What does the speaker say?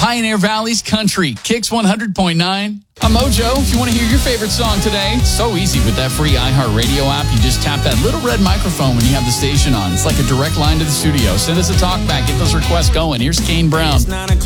Pioneer Valley's Country, Kicks 100.9. I'm Mojo. If you want to hear your favorite song today, it's so easy with that free iHeartRadio app. You just tap that little red microphone when you have the station on. It's like a direct line to the studio. Send us a talk back. Get those requests going. Here's Kane Brown. It's 9 o'clock.